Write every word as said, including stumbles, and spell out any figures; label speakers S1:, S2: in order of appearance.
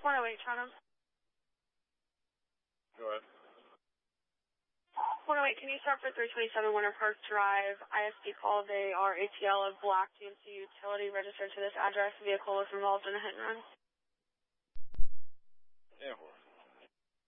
S1: one oh eight, Chatham.
S2: Go ahead.
S1: one oh eight, can you start for three twenty-seven Winter Park Drive? I S D call. They are A T L of black G M C utility registered to this address. Vehicle was involved in a hit and run.
S2: Yeah,